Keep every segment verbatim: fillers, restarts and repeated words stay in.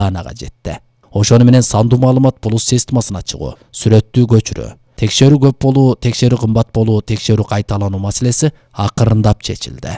анага жетти. Ошону менен сандуу маалымат болуш системасын ачыгуу, сүрөттү көчүрүү, текшерүү көп болуу, текшерүү кымбат болуу, текшерүү кайталануу маселеси акырындап чечилди.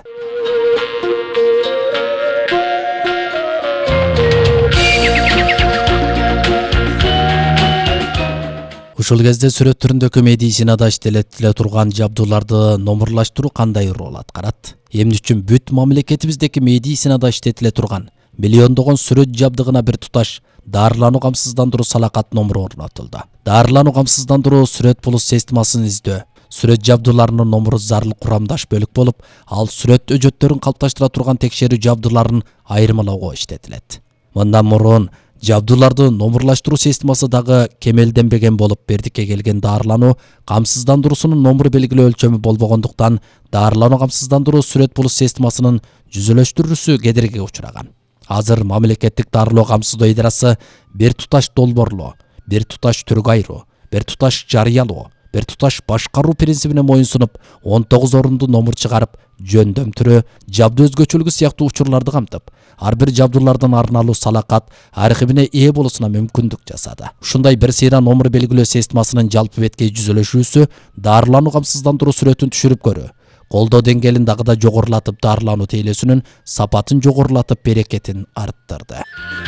Ушул кезде сүрөт түрүндөгү медицинада иштелетиле турган жабдууларды номурлаштыруу кандай роль аткарат? Эмне үчүн бүт мамлекетибиздеги медицинада иштетиле турган миллиондогон сүрөт жабдыгына бир туташ дарылануу камсыздандыруу салакат номуру орнотулду. Дарылануу камсыздандыруу сүрөт болуш системасын издөө, сүрөт жабдууларынын номуру зарыл курамдаш бөлүк болуп, ал сүрөт өжөттөрүн калыпташтыра турган текшерүү жабдууларын айырмалоого иштетилет. Мындан мурун жабдууларды номурлаштыруу системасы дагы кемелденбеген болуп, бердикке келген дарылануу камсыздандыруусунун номуру белгилүү өлчөмү болбогондуктан дарылануу камсыздандыруу сүрөт болуш системасынын жүзөлөштүрүүсү кедергиге учураган. Азыр мамлекеттик дарылоо камсыздоо идарасы бир туташ долбоорлоо, бир туташ түргө айыруу, бир туташ жарыялоо, бир туташ башкаруу принцибине моюнсунуп, он тогуз орунду номур чыгарып, жөндөм түрү, жабдуу өзгөчөлүгү сыяктуу учурларды камтып, ар бир жабдуулардын арналуу салакат архивине ээ болуусуна мүмкүндүк жасады. Ушундай бир сыйра номур белгилөө системасынын жалпы беткей жүзөлөшүүсү дарылануу камсыздандыруу сүрөтүн түшүрүп көрүү, колдоо деңгээлин дагы да жогорулатып, дарылануу тейлөөсүнүн сапатын жогорулатып, берекетин арттырды.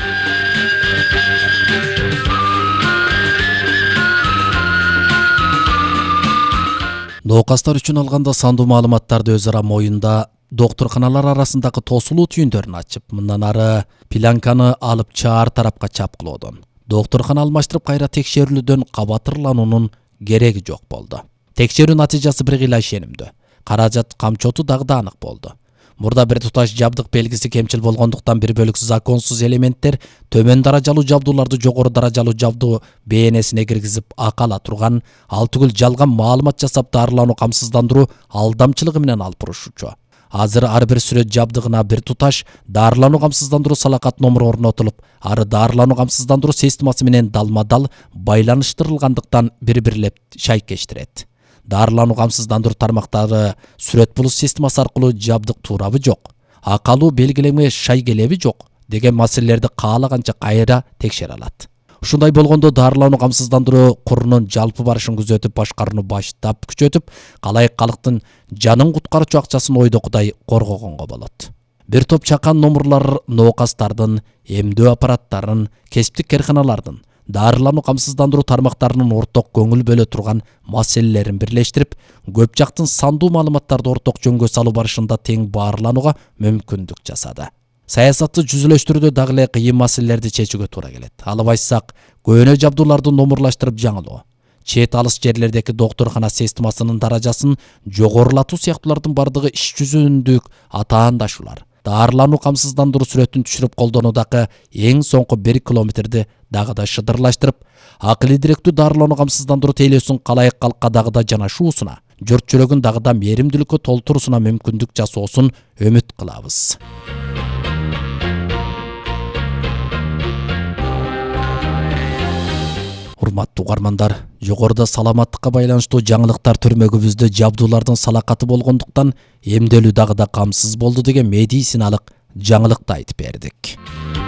Ноокастар үчүн алганда сандуу маалыматтарды өз ара моюнда доктурканалар арасындагы тосулуу түйүндөрүн ачып, мындан ары планканы алып чаар тарапка чапкылоодон, доктуркана алмаштырып кайра текшерүүлүүдөн кабатырлануунун кереги жок болду. Текшерүү натыйжасы бир кыйла ишенимдүү. Каражат камчоту дагы да анык болду. Мурда бир туташ жабдык белгиси кемчил болгондуктан бир бөлүк законсуз элементтер төмөн даражалуу жабдууларды жогору даражалуу жабдуу бээнесине киргизип акала турган, ал түгүл жалган маалымат жасап дарылануу камсыздандыруу алдамчылыгы менен алып бурушчу. Азыр ар бир сүрөт жабдыгына бир туташ дарылануу камсыздандыруу салакат номуру орнотулуп, ары дарылануу камсыздандыруу системасы менен далма-дал байланыштырылгандыктан бири-бирлеп шайкештирет. Дарылануу камсыздандыруу тармактары сүрөт болуш системасы аркылуу жабдык туурабы жок, акалуу белгилеме шайгелеби жок деген маселелерди каалаганча кайра текшере алат. Ушундай болгондо дарылануу камсыздандыруу курунун жалпы барышын күзөтүп, башкарууну баштап күчөтүп, калайык калктын жанын куткарчу акчасын ойдокудай коргогонго болот. Бир топ чакан номурлар ноокастардын, эмдөө аппараттарын, кесиптик кээрканалардын, дарылануу камсыздандыруу тармактарынын орток көңүл бөлө турган маселелерин бирлештирип, көп жактын сандуу маалыматтарды орток жөнгө салуу барышында тең баарланууга мүмкүндүк жасады. Саясатты жүзөлөштүрүүдө дагы эле кыйын маселелерди чечүүгө туура келет. Алып айтсак, көөнө жабдууларды номурлаштырып жаңылоо, чет алыс жерлердеги доктуркана системасынын даражасын жогорулатуу сыяктуулардын бардыгы иш жүзүндүк атаандашуулар. Дарылануу камсыздандыруу сүрөтүн түшүрүп колдонуудагы эң соңку бир километрди дагы да шыдырлаштырып, акылы директүү дарылануу камсыздандыруу тейлөөсүн калайык калкка дагы да жанашуусуна, журт жүрөгүн дагы да мээримдүүлүккө толтуруусуна мүмкүндүк жасоосун үмүт кылабыз. Урматтуу угармандар, жогоруда саламаттыкка байланыштуу жаңылыктар түрмөгүбүздө жабдуулардын салакаты болгондуктан эмделүү дагы да камсыз болду деген медициналык жаңылыкты айтып бердик.